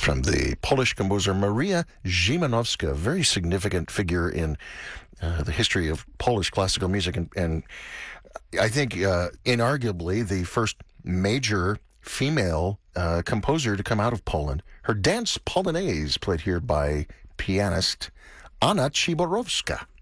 from the Polish composer Maria Szymanowska, a very significant figure in the history of Polish classical music, and I think inarguably the first major female composer to come out of Poland. Her dance polonaise played here by pianist Anna Ciborowska.